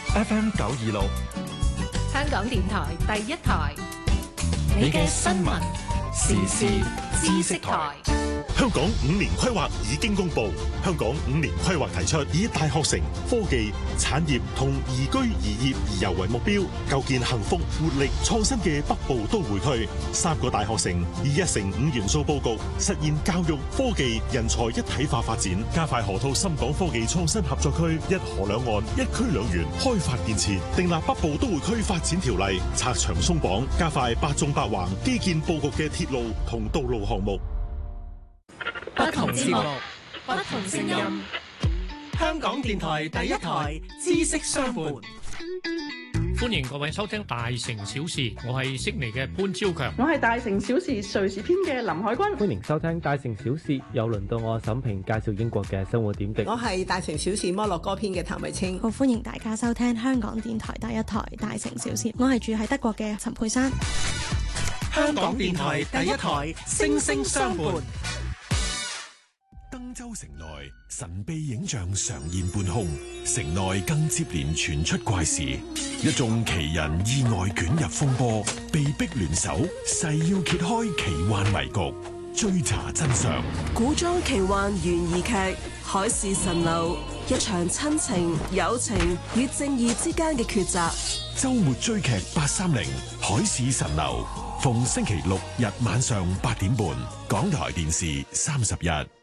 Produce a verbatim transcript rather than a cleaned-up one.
F M 九二六， 香港電台第一台，你嘅新聞時事知識台。 香港五年規劃已經公布，香港五年規劃提出以大學城、科技、產業同宜居宜業宜遊為目標，構建幸福、活力、創新嘅北部都會區。三個大學城以一城五元素佈局，實現教育、科技、人才一體化發展，加快河套深港科技創新合作區，一河兩岸、一區兩園開發建設，訂立北部都會區發展條例，拆牆鬆綁，加快八縱八橫基建佈局嘅鐵路同道路項目。 不同節目，不同聲音。 香港電台第一台知識相伴， 歡迎各位收聽《大城小事》，我係悉尼嘅潘超強， 我係大城小事瑞士篇嘅林海君。 歡迎收聽《大城小事》，又輪到我沈平介紹英國嘅生活點滴。 我係大城小事摩洛哥篇嘅譚慧清。 好歡迎大家收聽香港電台第一台《大城小事》，我係住喺德國嘅陳佩珊。 香港電台第一台聲聲相伴。 登州城內神秘影像常現半空，城內更接連傳出怪事，一眾奇人意外捲入風波，被逼聯手，誓要揭開奇幻迷局，追查真相。 古裝奇幻懸疑劇《海市蜃樓》，一場親情、友情與正義之間嘅抉擇。 周末追劇八三零《海市蜃樓》，逢星期六日晚上八點半，港台電視三十一。